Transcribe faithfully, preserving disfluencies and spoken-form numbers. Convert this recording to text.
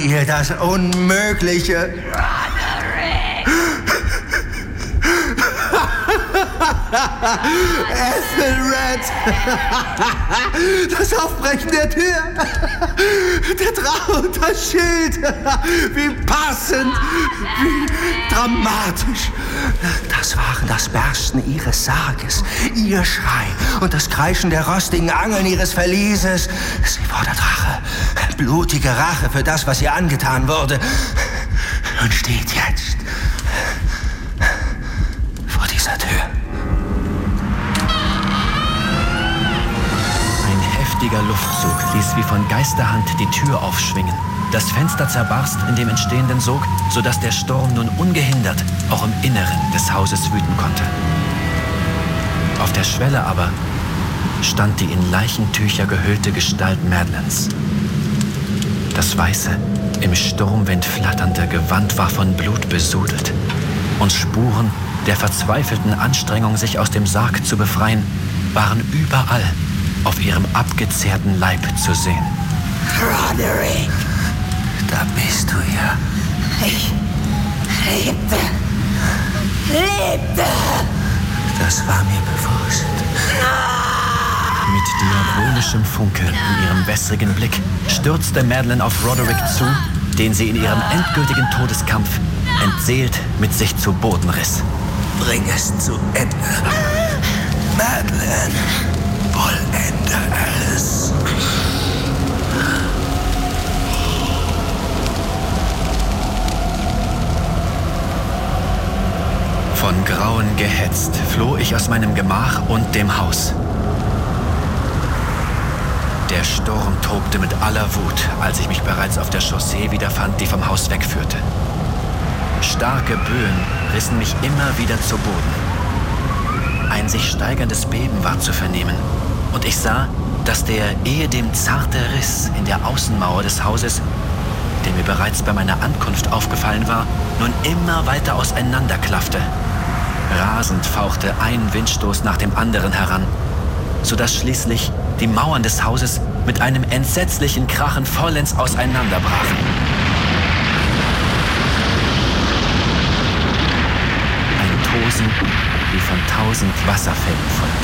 ihr das Unmögliche? Ethelred! Das Aufbrechen der Tür! Der Drache und das Schild! Wie passend! Wie dramatisch! Das waren das Bersten ihres Sarges, ihr Schrei und das Kreischen der rostigen Angeln ihres Verlieses. Sie war der Drache. Blutige Rache für das, was ihr angetan wurde. Und steht jetzt vor dieser Tür. Ein Luftzug ließ wie von Geisterhand die Tür aufschwingen. Das Fenster zerbarst in dem entstehenden Sog, sodass der Sturm nun ungehindert auch im Inneren des Hauses wüten konnte. Auf der Schwelle aber stand die in Leichentücher gehüllte Gestalt Madelyns. Das weiße, im Sturmwind flatternde Gewand war von Blut besudelt und Spuren der verzweifelten Anstrengung, sich aus dem Sarg zu befreien, waren überall auf ihrem abgezehrten Leib zu sehen. Roderick, da bist du ja. Ich lebte. Lebte. Das war mir bewusst. Mit diabolischem Funkel in ihrem wässrigen Blick stürzte Madeleine auf Roderick zu, den sie in ihrem endgültigen Todeskampf entseelt mit sich zu Boden riss. Bring es zu Ende. Madeleine. Vollende es. Von Grauen gehetzt floh ich aus meinem Gemach und dem Haus. Der Sturm tobte mit aller Wut, als ich mich bereits auf der Chaussee wiederfand, die vom Haus wegführte. Starke Böen rissen mich immer wieder zu Boden. Ein sich steigerndes Beben war zu vernehmen. Und ich sah, dass der ehedem zarte Riss in der Außenmauer des Hauses, der mir bereits bei meiner Ankunft aufgefallen war, nun immer weiter auseinanderklaffte. Rasend fauchte ein Windstoß nach dem anderen heran, sodass schließlich die Mauern des Hauses mit einem entsetzlichen Krachen vollends auseinanderbrachen. Ein Tosen wie von tausend Wasserfällen voll.